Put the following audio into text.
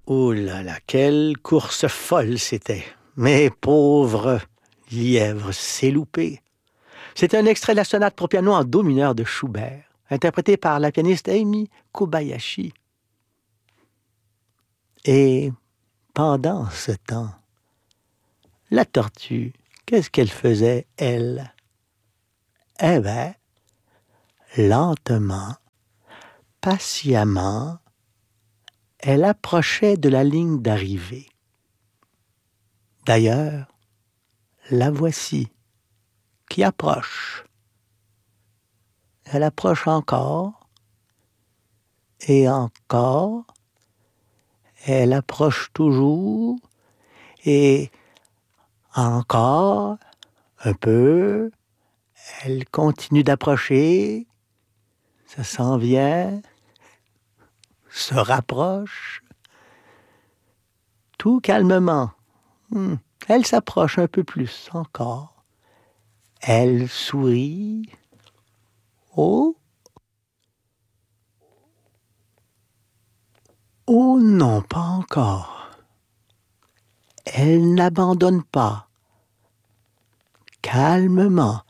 Oh là là, quelle course folle c'était. Mais pauvre lièvre s'est loupé. C'est un extrait de la sonate pour piano en do mineur de Schubert, interprété par la pianiste Amy Kobayashi. Et pendant ce temps, la tortue, qu'est-ce qu'elle faisait, elle? Eh bien, lentement, patiemment, elle approchait de la ligne d'arrivée. D'ailleurs, la voici, qui approche. Elle approche encore, et encore, elle approche toujours, et encore, un peu, elle continue d'approcher, ça s'en vient, se rapproche, tout calmement. Elle s'approche un peu plus encore. Elle sourit. Oh! Oh non, pas encore. Elle n'abandonne pas. Calmement,